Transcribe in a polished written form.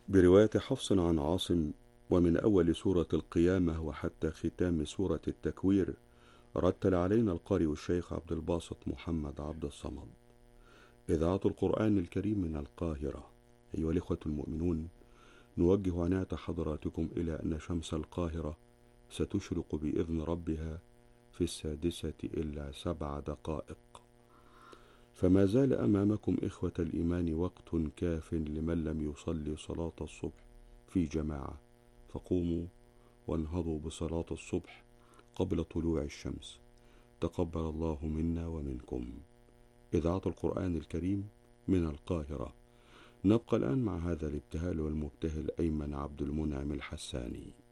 برواية حفص عن عاصم: ومن أول سورة القيامة وحتى ختام سورة التكوير. رتل علينا القارئ الشيخ عبد الباسط محمد عبد الصمد. إذاعة القرآن الكريم من القاهرة. أيها الإخوة المؤمنون، نوجه عناية حضراتكم إلى أن شمس القاهرة ستشرق بإذن ربها في 6:07، فما زال أمامكم إخوة الإيمان وقت كاف لمن لم يصلي صلاة الصبح في جماعة، فقوموا وانهضوا بصلاة الصبح قبل طلوع الشمس. تقبل الله منا ومنكم. إذاعة القرآن الكريم من القاهرة. نبقى الآن مع هذا الابتهال والمبتهل أيمن عبد المنعم الحساني.